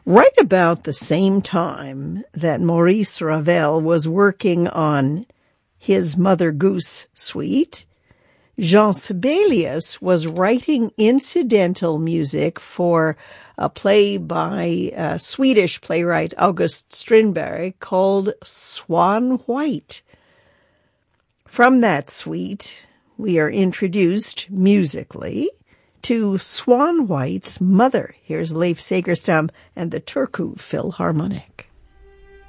Right about the same time that Maurice Ravel was working on his Mother Goose suite, Jean Sibelius was writing incidental music for a play by Swedish playwright August Strindberg called Swan White. From that suite, we are introduced musically to Swan White's mother. Here's Leif Segerstam and the Turku Philharmonic.